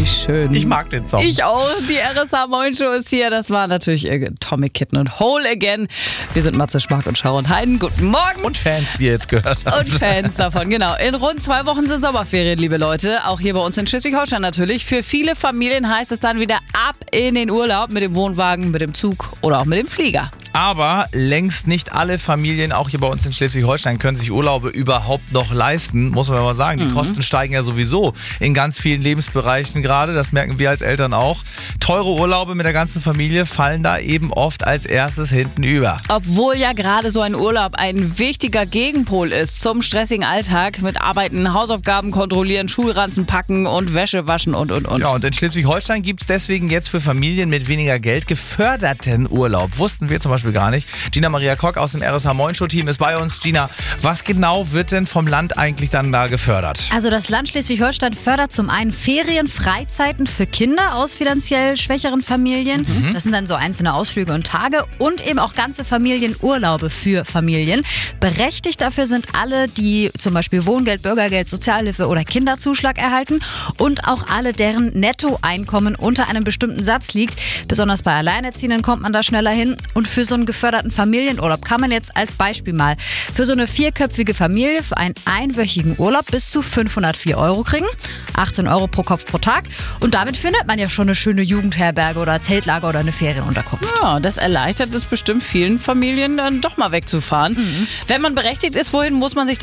Wie schön. Ich mag den Song. Ich auch. Die RSA Moin Show ist hier. Das war natürlich Atomic Kitten und Whole Again. Wir sind Matze Schmark und Sharon Heiden. Guten Morgen. Und Fans, wie ihr jetzt gehört habt. Und Fans davon, genau. In rund 2 Wochen sind Sommerferien, liebe Leute. Auch hier bei uns in Schleswig-Holstein natürlich. Für viele Familien heißt es dann wieder ab in den Urlaub mit dem Wohnwagen, mit dem Zug oder auch mit dem Flieger. Aber längst nicht alle Familien, auch hier bei uns in Schleswig-Holstein, können sich Urlaube überhaupt noch leisten, muss man mal sagen. Die Kosten steigen ja sowieso in ganz vielen Lebensbereichen gerade, das merken wir als Eltern auch. Teure Urlaube mit der ganzen Familie fallen da eben oft als erstes hinten über. Obwohl ja gerade so ein Urlaub ein wichtiger Gegenpol ist zum stressigen Alltag mit Arbeiten, Hausaufgaben kontrollieren, Schulranzen packen und Wäsche waschen und. Ja, und in Schleswig-Holstein gibt es deswegen jetzt für Familien mit weniger Geld geförderten Urlaub. Wussten wir zum Beispiel gar nicht. Gina Maria Kock aus dem RSA Moin Show Team ist bei uns. Gina, was genau wird denn vom Land eigentlich dann da gefördert? Also das Land Schleswig-Holstein fördert zum einen Ferien, Freizeiten für Kinder aus finanziell schwächeren Familien. Das sind dann so einzelne Ausflüge und Tage und eben auch ganze Familienurlaube für Familien. Berechtigt dafür sind alle, die zum Beispiel Wohngeld, Bürgergeld, Sozialhilfe oder Kinderzuschlag erhalten und auch alle, deren Nettoeinkommen unter einem bestimmten Satz liegt. Besonders bei Alleinerziehenden kommt man da schneller hin. Und für so einen geförderten Familienurlaub kann man jetzt als Beispiel mal für so eine 4-köpfige Familie für einen einwöchigen Urlaub bis zu 504 € kriegen. 18 € pro Kopf pro Tag. Und damit findet man ja schon eine schöne Jugendherberge oder Zeltlager oder eine Ferienunterkunft. Ja, das erleichtert es bestimmt vielen Familien, dann doch mal wegzufahren. Wenn man berechtigt ist, wo muss man sich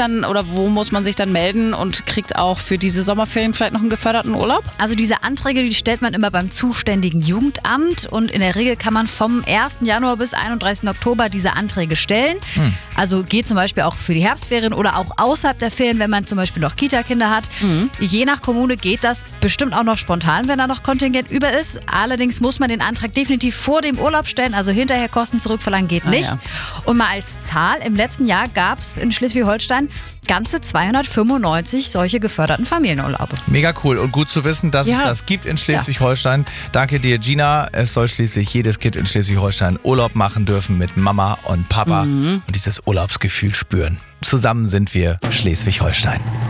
dann melden und kriegt auch für diese Sommerferien vielleicht noch einen geförderten Urlaub? Also diese Anträge, die stellt man immer beim zuständigen Jugendamt und in der Regel kann man vom 1. Januar bis 31. Oktober diese Anträge stellen. Also geht zum Beispiel auch für die Herbstferien oder auch außerhalb der Ferien, wenn man zum Beispiel noch Kita-Kinder hat. Je nach Kommune geht das bestimmt auch noch spontan, wenn da noch Kontingent über ist. Allerdings muss man den Antrag definitiv vor dem Urlaub stellen, also hinterher Kosten zurückverlangen geht nicht. Ja. Und mal als Zahl, im letzten Jahr gab es in Schleswig-Holstein ganze 295 solche geförderten Familienurlaube. Mega cool und gut zu wissen, dass es Ja. das gibt in Schleswig-Holstein. Danke dir, Gina. Es soll schließlich jedes Kind in Schleswig-Holstein Urlaub machen dürfen mit Mama und Papa und dieses Urlaubsgefühl spüren. Zusammen sind wir Schleswig-Holstein.